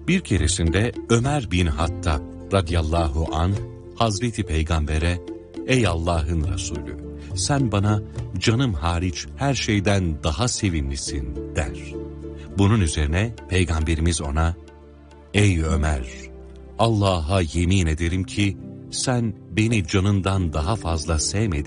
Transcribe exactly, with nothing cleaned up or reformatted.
Bir keresinde Ömer bin Hattab radıyallahu anh Hazreti Peygamber'e, "Ey Allah'ın Resulü, sen bana canım hariç her şeyden daha sevimlisin," der. Bunun üzerine Peygamberimiz ona, "Ey Ömer, Allah'a yemin ederim ki sen beni canından daha fazla sevmedin."